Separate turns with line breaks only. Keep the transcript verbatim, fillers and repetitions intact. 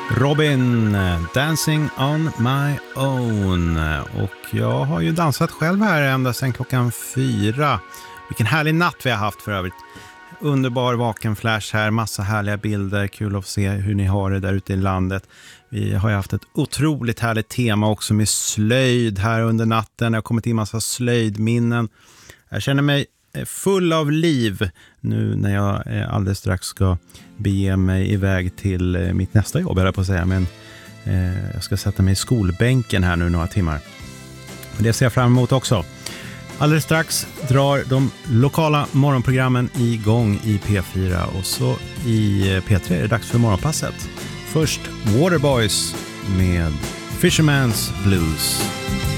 Robin, Dancing on my own. Och jag har ju dansat själv här ända sedan klockan fyra. Vilken härlig natt vi har haft för övrigt. Underbar vaken flash här, massa härliga bilder. Kul att se hur ni har det där ute i landet. Vi har ju haft ett otroligt härligt tema också med slöjd här under natten. Det har kommit in massa slöjdminnen. Jag känner mig full av liv nu när jag alldeles strax ska bege mig iväg till mitt nästa jobb, eller på att säga. Men eh, jag ska sätta mig i skolbänken här nu några timmar. Det ser jag fram emot också. Alldeles strax drar de lokala morgonprogrammen igång i P fyra och så i P tre är det dags för morgonpasset. Först Waterboys med Fisherman's Blues.